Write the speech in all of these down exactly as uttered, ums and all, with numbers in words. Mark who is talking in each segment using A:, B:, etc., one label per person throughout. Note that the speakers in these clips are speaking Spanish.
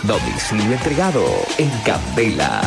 A: Domicilio entregado en Candela.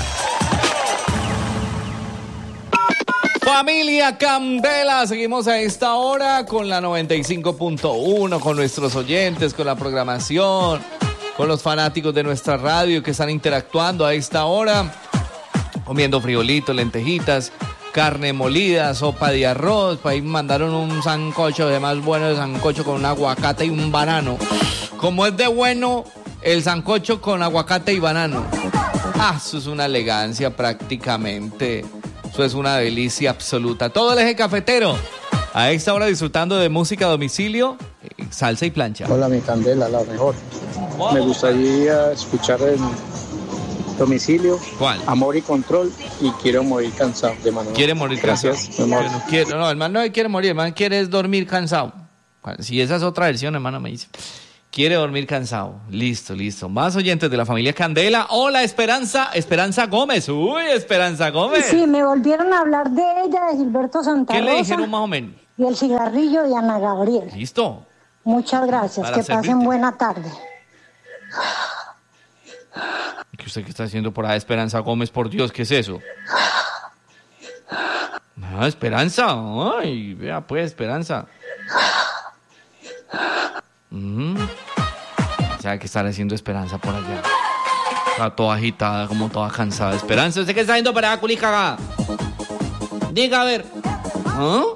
B: Familia Candela, seguimos a esta hora con la noventa y cinco punto uno, con nuestros oyentes, con la programación, con los fanáticos de nuestra radio que están interactuando a esta hora, comiendo frijolitos, lentejitas, carne molida, sopa de arroz. Por ahí me mandaron un sancocho, de más bueno de sancocho con un aguacate y un banano. Como es de bueno el sancocho con aguacate y banano. Ah, eso es una elegancia prácticamente. Eso es una delicia absoluta. Todo el eje cafetero a esta hora disfrutando de música a domicilio, salsa y plancha.
C: Hola, mi Candela, la mejor. Me gustaría escuchar el domicilio.
B: ¿Cuál?
C: Amor y control y quiero morir cansado de Manuel.
B: Quiere morir cansado.
C: Gracias, mi amor.
B: No, quiero, no, el man no quiere morir, el man quiere es dormir cansado. Si esa es otra versión, hermano, me dice. Quiere dormir cansado. Listo, listo. Más oyentes de la familia Candela. Hola, Esperanza. Esperanza Gómez. Uy, Esperanza Gómez.
D: Sí, me volvieron a hablar de ella, de Gilberto Santa
B: ¿Qué
D: Rosa.
B: le dijeron más o menos?
D: Y el cigarrillo de Ana Gabriel.
B: Listo.
D: Muchas gracias.
B: Para
D: Que
B: servirte.
D: pasen buena tarde.
B: ¿Qué usted qué está haciendo por ahí, Esperanza Gómez? Por Dios, ¿qué es eso? Ah, Esperanza. Ay, vea pues, Esperanza. Mm. ¿Sabe qué estará haciendo Esperanza por allá? Está toda agitada, como toda cansada. Esperanza, ¿usted qué está haciendo para allá, culicaga? Diga, a ver. ¿Ah?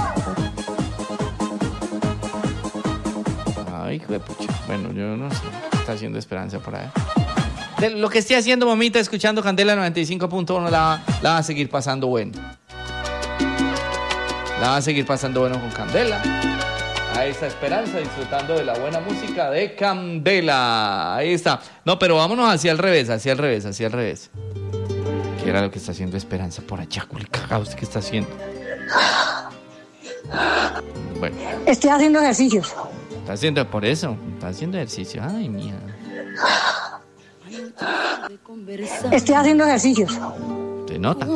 B: Ay, hijo de pucha. Bueno, yo no sé qué está haciendo Esperanza por allá. De lo que esté haciendo, mamita, escuchando Candela noventa y cinco punto uno, la, la va a seguir pasando bueno. La va a seguir pasando bueno con Candela. A esa Esperanza, disfrutando de la buena música de Candela. Ahí está. No, pero vámonos hacia el revés, hacia el revés, hacia el revés. ¿Qué era lo que está haciendo Esperanza por allá, culicaga? ¿Usted qué está haciendo? Bueno.
D: Estoy haciendo ejercicios.
B: Está haciendo, por eso, está haciendo ejercicio. Ay, mía.
D: Estoy haciendo ejercicios.
B: Se nota.